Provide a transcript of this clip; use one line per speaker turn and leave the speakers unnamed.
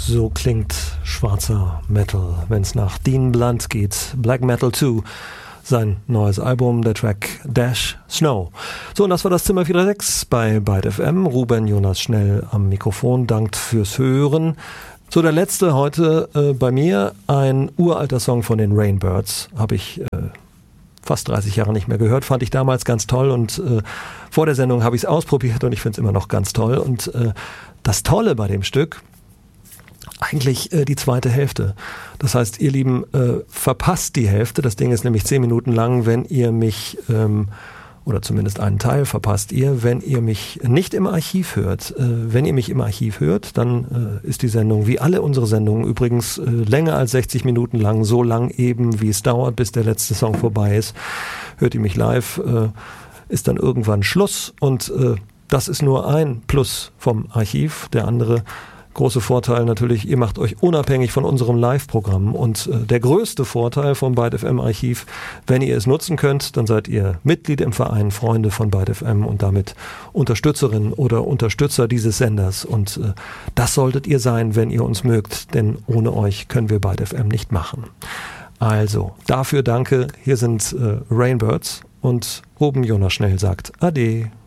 so klingt schwarzer Metal, wenn es nach Dean Blunt geht. Black Metal 2, sein neues Album, der Track Dash Snow. So, und das war das Zimmer 436 bei Byte FM. Ruben Jonas Schnell am Mikrofon, dankt fürs Hören. So, der letzte heute bei mir, ein uralter Song von den Rainbirds, habe ich fast 30 Jahre nicht mehr gehört, fand ich damals ganz toll und vor der Sendung habe ich es ausprobiert und ich finde es immer noch ganz toll. Und das Tolle bei dem Stück, eigentlich die zweite Hälfte. Das heißt, ihr Lieben, verpasst die Hälfte. Das Ding ist nämlich 10 Minuten lang, wenn ihr mich, oder zumindest einen Teil verpasst ihr, wenn ihr mich nicht im Archiv hört. Wenn ihr mich im Archiv hört, dann ist die Sendung, wie alle unsere Sendungen, übrigens länger als 60 Minuten lang, so lang eben, wie es dauert, bis der letzte Song vorbei ist. Hört ihr mich live, ist dann irgendwann Schluss und das ist nur ein Plus vom Archiv. Der andere große Vorteil natürlich, ihr macht euch unabhängig von unserem Live-Programm und der größte Vorteil vom Byte FM Archiv, wenn ihr es nutzen könnt, dann seid ihr Mitglied im Verein Freunde von Byte FM und damit Unterstützerin oder Unterstützer dieses Senders und das solltet ihr sein, wenn ihr uns mögt, denn ohne euch können wir Byte FM nicht machen. Also, dafür danke, hier sind Rainbirds und Ruben Jonas Schnell sagt Ade.